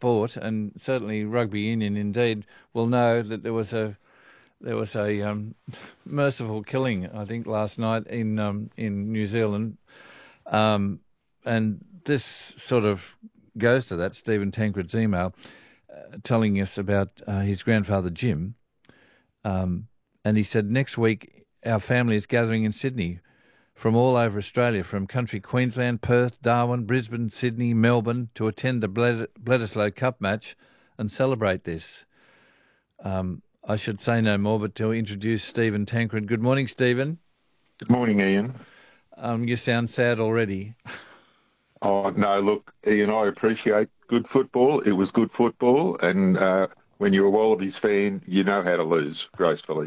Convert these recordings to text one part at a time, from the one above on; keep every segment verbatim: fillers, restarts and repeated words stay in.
sport, and certainly rugby union indeed, will know that there was a there was a um, merciful killing, I think, last night in um, in New Zealand, um, and this sort of goes to that. Stephen Tancred's email uh, telling us about uh, his grandfather Jim, um, and he said next week our family is gathering in Sydney from all over Australia, from country Queensland, Perth, Darwin, Brisbane, Sydney, Melbourne, to attend the Bled- Bledisloe Cup match and celebrate this. Um, I should say no more, but to introduce Stephen Tancred. Good morning, Stephen. Good morning, Ian. Um, you sound sad already. Oh, no, look, Ian, I appreciate good football. It was good football, and uh, when you're a Wallabies fan, you know how to lose gracefully.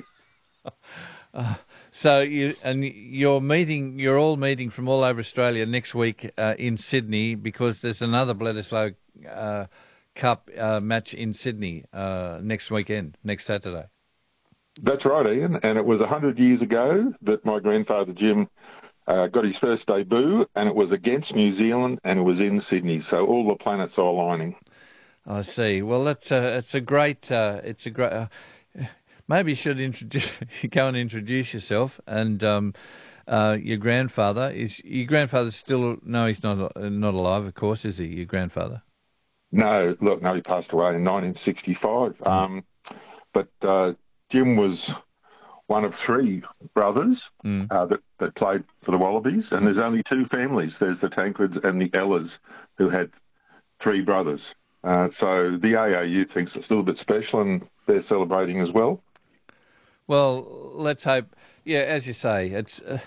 uh, So you and you're meeting, you're all meeting from all over Australia next week uh, in Sydney, because there's another Bledisloe uh, Cup uh, match in Sydney uh, next weekend, next Saturday. That's right, Ian. And it was one hundred years ago that my grandfather Jim uh, got his first debut, and it was against New Zealand, and it was in Sydney. So all the planets are aligning. I see. Well, that's a, it's a great, uh, it's a great. Uh, Maybe you should introduce, go and introduce yourself and um, uh, your grandfather. Is your grandfather still? No, he's not. Not alive, of course. Is he? Your grandfather? No, look, no, he passed away in nineteen sixty-five. Mm. Um, but uh, Jim was one of three brothers mm. uh, that, that played for the Wallabies, and there's only two families. There's the Tankreds and the Ellers, who had three brothers. Uh, so the A A U thinks it's a little bit special, and they're celebrating as well. Well, let's hope. Yeah, as you say, it's uh,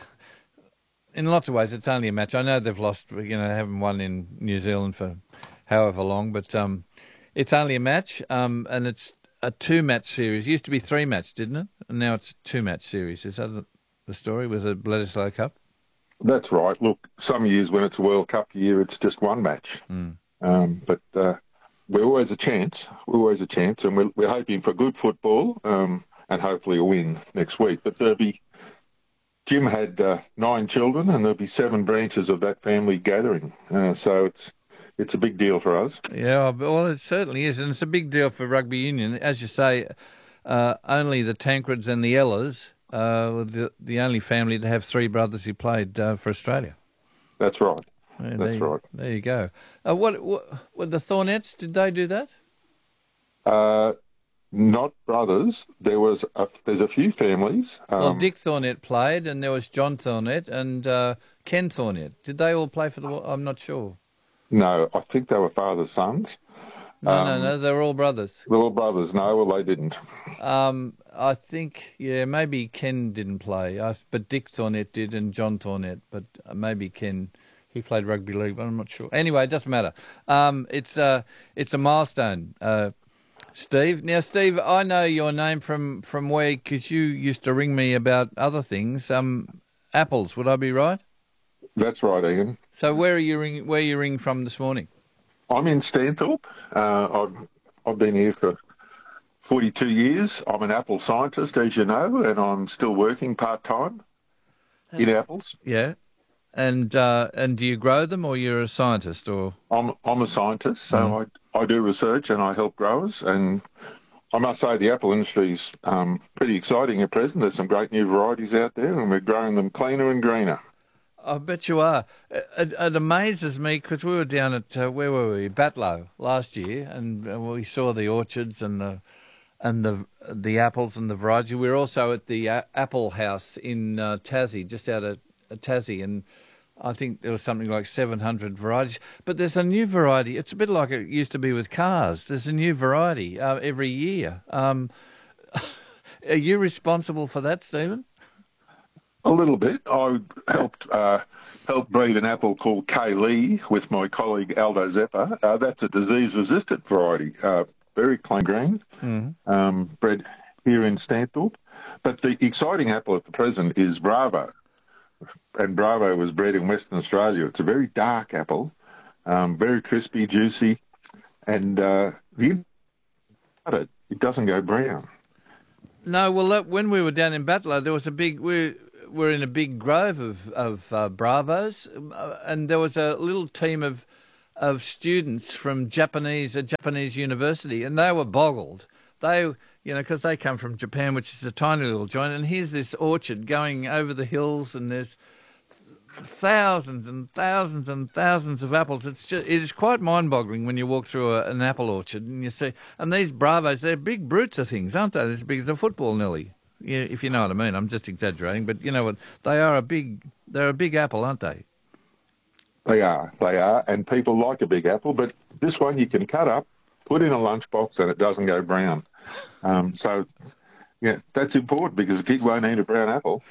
in lots of ways it's only a match. I know they've lost, you know, haven't won in New Zealand for however long, but um, it's only a match, um, and it's a two-match series. It used to be three-match, didn't it? And now it's a two-match series. Is that the story with the Bledisloe Cup? That's right. Look, some years when it's a World Cup year, it's just one match. Mm. Um, but uh, we're always a chance. We're always a chance, and we're, we're hoping for good football. Um, and hopefully a win next week. But there'll be, Jim had uh, nine children, and there'll be seven branches of that family gathering. Uh, so it's it's a big deal for us. Yeah, well, it certainly is, and it's a big deal for rugby union. As you say, uh, only the Tankreds and the Ellers uh, the the only family to have three brothers who played uh, for Australia. That's right. Yeah, That's there, right. There you go. Uh, what, what, what, the Thornettes, did they do that? Uh Not brothers. There was a, there's a few families. Um, well, Dick Thornett played, and there was John Thornett and uh, Ken Thornett. Did they all play for the? I'm not sure. No, I think they were father sons. No, um, no, no. They were all brothers. They were all brothers. No, well, they didn't. Um, I think, yeah, maybe Ken didn't play, I, but Dick Thornett did, and John Thornett. But maybe Ken, he played rugby league, but I'm not sure. Anyway, it doesn't matter. Um, it's uh, it's a milestone. Uh, Steve. Now, Steve, I know your name from, from where, because you used to ring me about other things. Um, apples, would I be right? That's right, Ian. So where are you ring? Where are you ringing from this morning? I'm in Stanthorpe. Uh, I've I've been here for forty-two years. I'm an apple scientist, as you know, and I'm still working part time in apples. Yeah. And uh, and do you grow them, or you're a scientist, or? I'm I'm a scientist, so mm. I I do research and I help growers, and I must say the apple industry's um, pretty exciting at present. There's some great new varieties out there, and we're growing them cleaner and greener. I bet you are. It, it amazes me, because we were down at uh, where were we, Batlow last year, and we saw the orchards and the and the the apples and the varieties. We were also at the uh, Apple House in uh, Tassie, just out of Tassie, and I think there was something like seven hundred varieties. But there's a new variety. It's a bit like it used to be with cars. There's a new variety uh, every year. Um, are you responsible for that, Stephen? A little bit. I helped uh, helped breed an apple called K. Lee with my colleague Aldo Zeppa. Uh, that's a disease-resistant variety, uh, very clean green, mm-hmm. um, bred here in Stanthorpe. But the exciting apple at the present is Bravo. And Bravo was bred in Western Australia. It's a very dark apple, um, very crispy, juicy, and uh, the it, it doesn't go brown. No, well, that, when we were down in Batlow, there was a big. We were in a big grove of of uh, Bravos, uh, and there was a little team of of students from Japanese a Japanese university, and they were boggled. They, you know, because they come from Japan, which is a tiny little joint, and here's this orchard going over the hills, and there's thousands and thousands and thousands of apples. It's just, it is quite mind-boggling when you walk through a, an apple orchard and you see, and these Bravos, they're big brutes of things, aren't they? They're as big as a football, nearly. Yeah, if you know what I mean. I'm just exaggerating, but you know what? They are a big, they're a big apple, aren't they? They are, they are, and people like a big apple, but this one you can cut up, put in a lunchbox, and it doesn't go brown. Um, so, yeah, that's important because a kid won't eat a brown apple.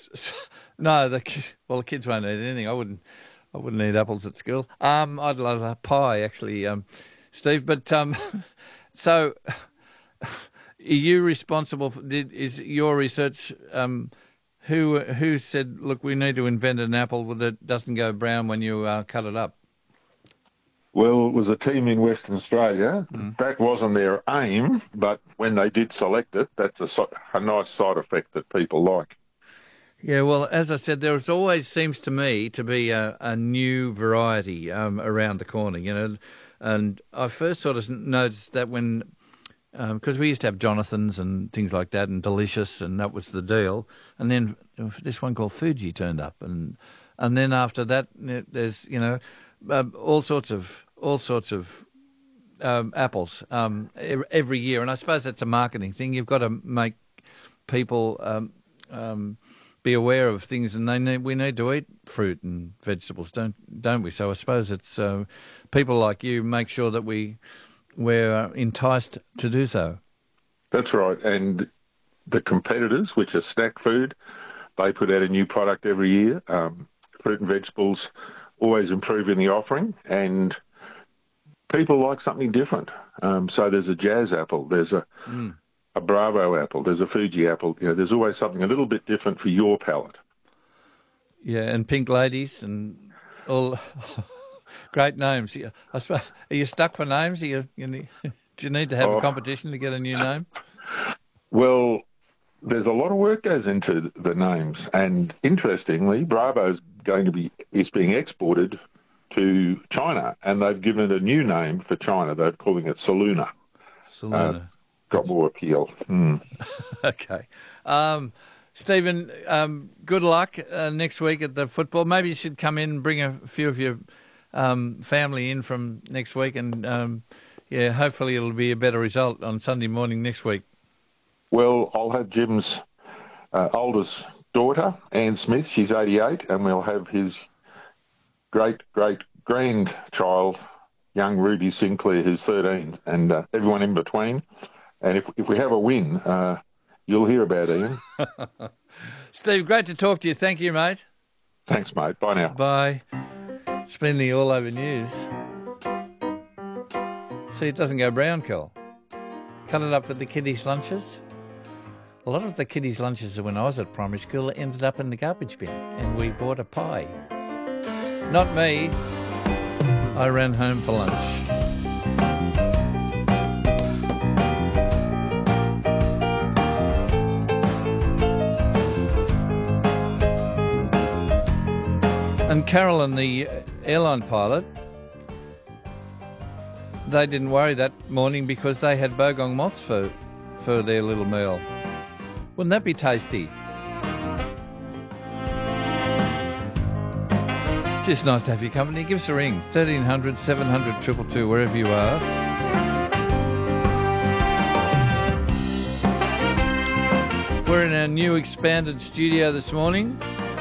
No, the well, the kids won't eat anything. I wouldn't, I wouldn't eat apples at school. Um, I'd love a pie, actually, um, Steve. But um, so, are you responsible? For, did, is your research? Um, who who said, look, we need to invent an apple that doesn't go brown when you uh, cut it up? Well, it was a team in Western Australia. Mm. That wasn't their aim, but when they did select it, that's a, a nice side effect that people like. Yeah, well, as I said, there always seems to me to be a, a new variety um, around the corner, you know. And I first sort of noticed that when, because um, we used to have Jonathan's and things like that, and Delicious, and that was the deal. And then this one called Fuji turned up, and and then after that, there's you know uh, all sorts of all sorts of um, apples um, every year. And I suppose that's a marketing thing. You've got to make people. Um, um, be aware of things, and they need, we need to eat fruit and vegetables, don't don't we? So I suppose it's uh, people like you make sure that we we're enticed to do so. That's right, and the competitors, which are Snack Food, they put out a new product every year. Um, fruit and vegetables always improving the offering, and people like something different. Um, so there's a Jazz apple, there's a mm. a Bravo apple, there's a Fuji apple. You know, there's always something a little bit different for your palate. Yeah, and Pink Ladies and all great names. I suppose, are you stuck for names? Are you, you need, do you need to have oh. a competition to get a new name? Well, there's a lot of work goes into the names, and interestingly, Bravo's going to be is being exported to China, and they've given it a new name for China. They're calling it Saluna. Saluna. Uh, got more appeal. Mm. Okay. Um, Stephen, um, good luck uh, next week at the football. Maybe you should come in and bring a few of your um, family in from next week, and um, yeah, hopefully it'll be a better result on Sunday morning next week. Well, I'll have Jim's uh, oldest daughter, Anne Smith. She's eighty-eight, and we'll have his great, great grandchild, young Ruby Sinclair, who's thirteen, and uh, everyone in between. And if if we have a win, uh, you'll hear about Ian. Steve, great to talk to you. Thank you, mate. Thanks, mate. Bye now. Bye. It's been the All Over News. See, it doesn't go brown, Kel. Cut it up for the kiddies' lunches. A lot of the kiddies' lunches when I was at primary school ended up in the garbage bin, and we bought a pie. Not me. I ran home for lunch. And Carolyn, the airline pilot, they didn't worry that morning because they had bogong moths for, for their little meal. Wouldn't that be tasty? Just nice to have your company. Give us a ring, thirteen hundred, seven hundred, two two two, wherever you are. We're in our new expanded studio this morning.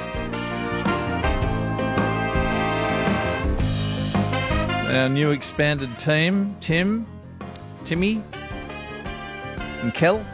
Our new expanded team, Tim, Timmy, and Kel.